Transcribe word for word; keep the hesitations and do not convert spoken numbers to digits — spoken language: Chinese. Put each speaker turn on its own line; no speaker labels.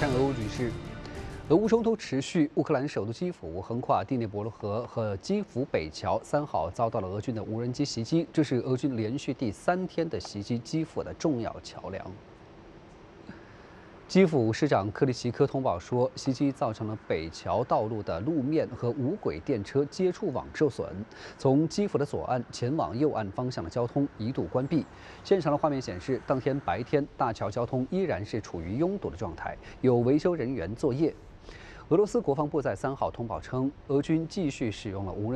看俄乌局势，俄乌冲突持续，乌克兰首都基辅横跨第聂伯罗河和基辅北桥三号遭到了俄军的无人机袭击，这是俄军连续第三天的袭击基辅的重要桥梁。基辅市长克里奇科通报说，袭击造成了北桥道路的路面和无轨电车接触网受损，从基辅的左岸前往右岸方向的交通一度关闭。现场的画面显示，当天白天大桥交通依然是处于拥堵的状态，有维修人员作业。俄罗斯国防部在三号通报称，俄军继续使用了无人